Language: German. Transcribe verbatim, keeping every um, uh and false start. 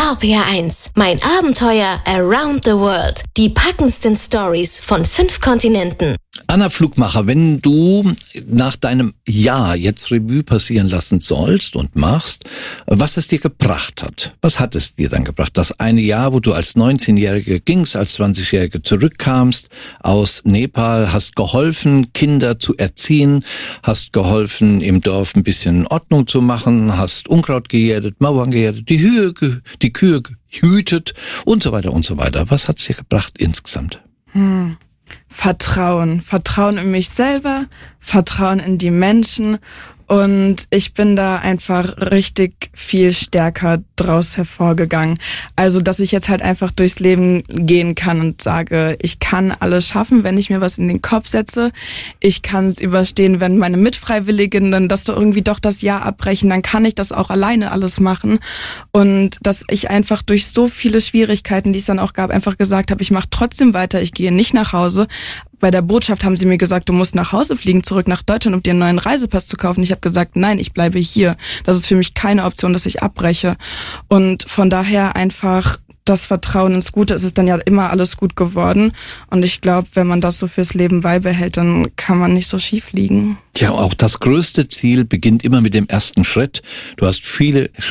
R P R eins, mein Abenteuer around the world. Die packendsten Stories von fünf Kontinenten. Anna Flugmacher, wenn du nach deinem Jahr jetzt Revue passieren lassen sollst und machst, was es dir gebracht hat. Was hat es dir dann gebracht? Das eine Jahr, wo du als neunzehnjährige gingst, als zwanzigjährige zurückkamst aus Nepal, hast geholfen, Kinder zu erziehen, hast geholfen, im Dorf ein bisschen Ordnung zu machen, hast Unkraut geerdet, Mauern geerdet, die Höhe, die Kühe gehütet und so weiter und so weiter. Was hat es dir gebracht insgesamt? Hm. Vertrauen. Vertrauen in mich selber, Vertrauen in die Menschen. Und ich bin da einfach richtig viel stärker draus hervorgegangen. Also, dass ich jetzt halt einfach durchs Leben gehen kann und sage, ich kann alles schaffen, wenn ich mir was in den Kopf setze. Ich kann es überstehen, wenn meine Mitfreiwilligen dann das doch irgendwie doch das Jahr abbrechen, dann kann ich das auch alleine alles machen. Und dass ich einfach durch so viele Schwierigkeiten, die es dann auch gab, einfach gesagt habe, ich mache trotzdem weiter, ich gehe nicht nach Hause. Bei der Botschaft haben sie mir gesagt, du musst nach Hause fliegen, zurück nach Deutschland, um dir einen neuen Reisepass zu kaufen. Ich habe gesagt, nein, ich bleibe hier. Das ist für mich keine Option, dass ich abbreche. Und von daher einfach das Vertrauen ins Gute. Es ist dann ja immer alles gut geworden. Und ich glaube, wenn man das so fürs Leben beibehält, dann kann man nicht so schief liegen. Ja, auch das größte Ziel beginnt immer mit dem ersten Schritt. Du hast viele